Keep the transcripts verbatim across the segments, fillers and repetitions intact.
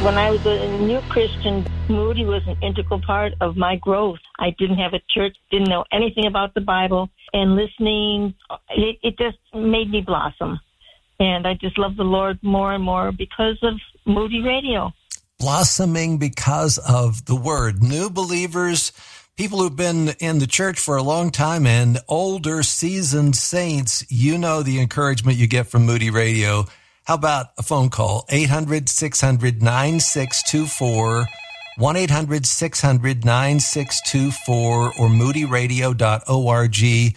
When I was a new Christian, Moody was an integral part of my growth. I didn't have a church, didn't know anything about the Bible, and listening, it, it just made me blossom. And I just love the Lord more and more because of Moody Radio. Blossoming because of the Word. New believers, people who've been in the church for a long time, and older seasoned saints, you know the encouragement you get from Moody Radio. How about a phone call? eight hundred, six hundred, nine six two four, one eight hundred, six hundred, nine six two four, or moody radio dot org.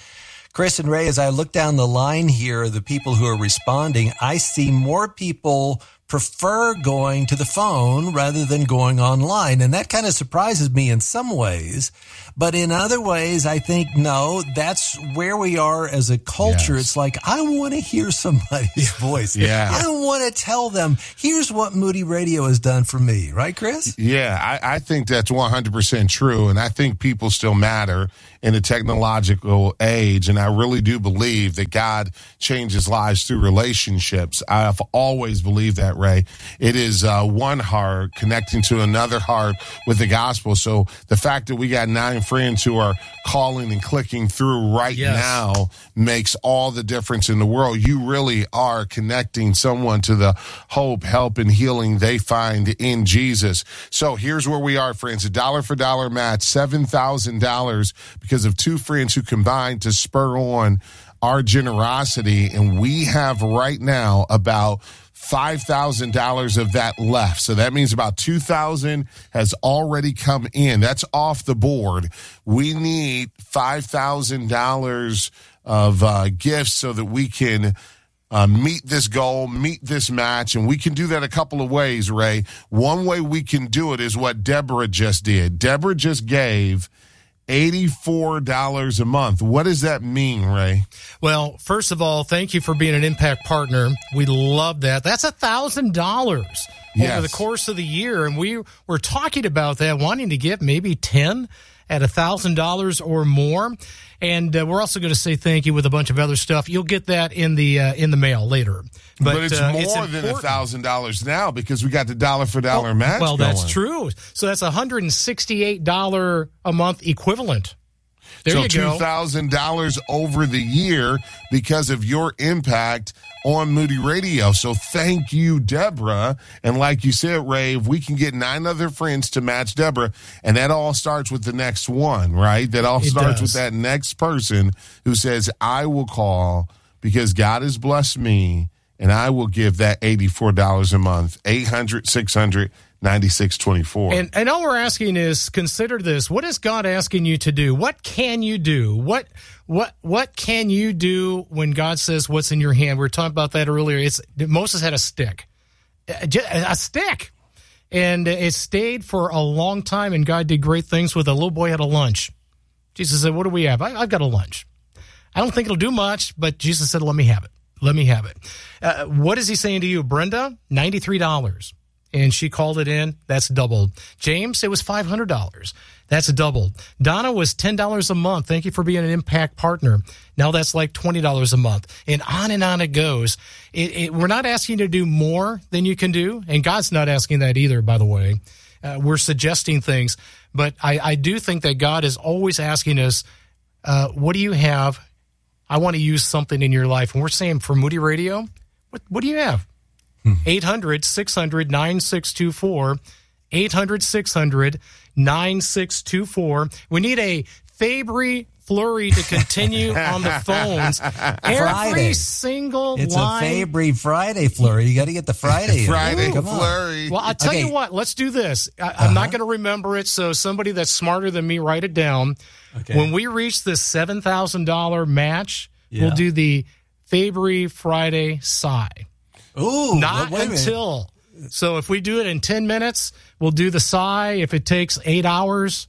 Chris and Ray, as I look down the line here, the people who are responding, I see more people prefer going to the phone rather than going online. And that kind of surprises me in some ways. But in other ways, I think, no, that's where we are as a culture. Yes. It's like, I want to hear somebody's voice. Yeah. I want to tell them, here's what Moody Radio has done for me. Right, Chris? Yeah, I, I think that's one hundred percent true. And I think people still matter in a technological age. And I really do believe that God changes lives through relationships. I've always believed that, Ray. It is uh, one heart connecting to another heart with the gospel. So the fact that we got nine friends who are calling and clicking through right yes. now makes all the difference in the world. You really are connecting someone to the hope, help, and healing they find in Jesus. So here's where we are, friends. A dollar for dollar match, seven thousand dollars because of two friends who combined to spur on our generosity. And we have right now about five thousand dollars of that left. So that means about two thousand dollars has already come in. That's off the board. We need five thousand dollars of uh, gifts so that we can uh, meet this goal, meet this match. And we can do that a couple of ways, Ray. One way we can do it is what Deborah just did. Deborah just gave eighty-four dollars a month. What does that mean, Ray? Well, first of all, thank you for being an Impact partner. We love that. That's one thousand dollars yes. over the course of the year. And we were talking about that, wanting to get maybe ten at one thousand dollars or more. And uh, we're also going to say thank you with a bunch of other stuff. You'll get that in the uh, in the mail later. But, but it's uh, more it's than one thousand dollars now because we got the dollar for dollar well, match Well, going. that's true. So that's one hundred sixty-eight dollars a month equivalent. There so you go. two thousand dollars over the year because of your impact on Moody Radio. So thank you, Deborah. And like you said, Ray, if we can get nine other friends to match Deborah, and that all starts with the next one, right? That all It starts does. with that next person who says, I will call because God has blessed me, and I will give that eighty-four dollars a month, eight hundred, six hundred, ninety-six twenty-four. And, and all we're asking is, consider this. What is God asking you to do? What can you do? What what what can you do when God says what's in your hand? We were talking about that earlier. It's Moses had a stick. A, a stick. And it stayed for a long time, and God did great things with it. A little boy had a lunch. Jesus said, what do we have? I, I've got a lunch. I don't think it'll do much, but Jesus said, let me have it. Let me have it. Uh, what is he saying to you, Brenda? ninety-three dollars. And she called it in. That's doubled. James, it was five hundred dollars. That's doubled. Donna was ten dollars a month. Thank you for being an Impact partner. Now that's like twenty dollars a month. And on and on it goes. It, it, we're not asking you to do more than you can do. And God's not asking that either, by the way. Uh, we're suggesting things. But I, I do think that God is always asking us, uh, what do you have? I want to use something in your life. And we're saying for Moody Radio, what, what do you have? eight hundred, six hundred, nine six two four, eight hundred, six hundred, nine six two four. We need a Fabry Flurry to continue on the phones. Every Friday. single it's line. It's a Fabry Friday Flurry. You got to get the Friday in. Friday Come Flurry. On. Well, I'll tell okay. you what. Let's do this. I, Uh-huh. I'm not going to remember it, so somebody that's smarter than me, write it down. Okay. When we reach the seven thousand dollars match, Yeah. we'll do the Fabry Friday sigh. Ooh, Not wait a minute. until. So if we do it in ten minutes, we'll do the sigh. If it takes eight hours,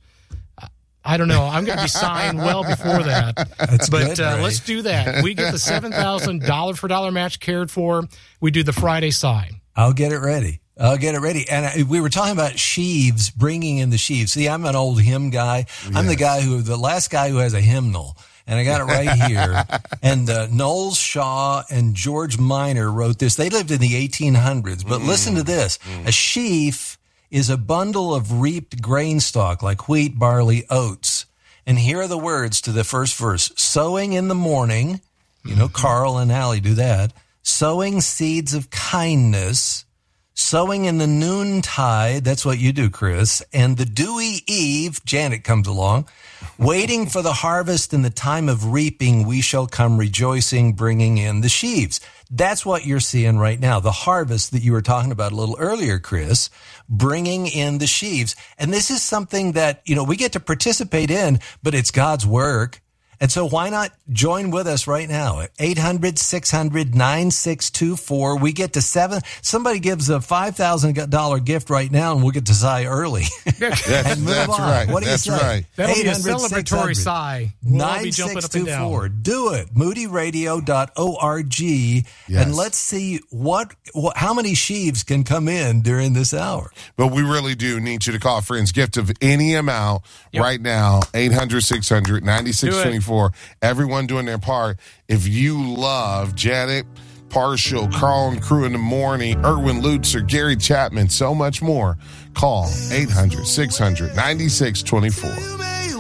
I don't know. I'm going to be sighing well before that. That's but good, uh, Ray. let's do that. We get the seven thousand dollars for dollar match cared for. We do the Friday sigh. I'll get it ready. I'll get it ready. And I, we were talking about sheaves, bringing in the sheaves. See, I'm an old hymn guy. I'm Yes. the guy who, the last guy who has a hymnal. and I got it right here. And uh, Knowles Shaw and George Minor wrote this. They lived in the eighteen hundreds, but mm. listen to this. Mm. A sheaf is a bundle of reaped grain stalk like wheat, barley, oats. And here are the words to the first verse. Sowing in the morning, you know, mm-hmm. Carl and Allie do that. Sowing seeds of kindness. Sowing in the noontide, that's what you do, Chris. And the dewy eve, Janet comes along. Waiting for the harvest in the time of reaping, we shall come rejoicing, bringing in the sheaves. That's what you're seeing right now, the harvest that you were talking about a little earlier, Chris, bringing in the sheaves. And this is something that, you know, we get to participate in, but it's God's work. And so why not join with us right now at eight hundred, six hundred, nine six two four. We get to seven. Somebody gives a five thousand dollars gift right now, and we'll get to sigh early. That's, and move that's on. right. What do that's you say? Right. That'll be a celebratory sigh. We'll all be jumping up and down. Do it. moody radio dot org. Yes. And let's see what, what how many sheaves can come in during this hour. But we really do need you to call friends. Gift of any amount yep. right now, eight hundred, six hundred, nine six two four. Everyone doing their part. If you love Janet Partial, Carl and Crew in the Morning, Erwin Lutzer, Gary Chapman, so much more, call eight hundred, six hundred, nine six two four.